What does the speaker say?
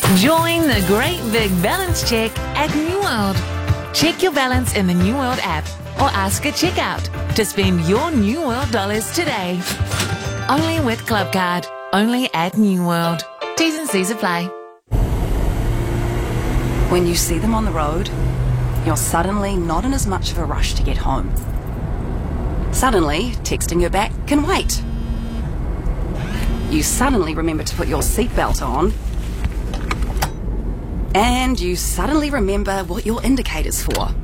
Join the Great Big Balance Check at New World. Check your balance in the New World app or ask at checkout to spend your New World dollars today. Only with Clubcard. Only at New World. T's and C's apply. When you see them on the road, you're suddenly not in as much of a rush to get home. Suddenly, texting her back can wait. You suddenly remember to put your seatbelt on. And you suddenly remember what your indicator's for.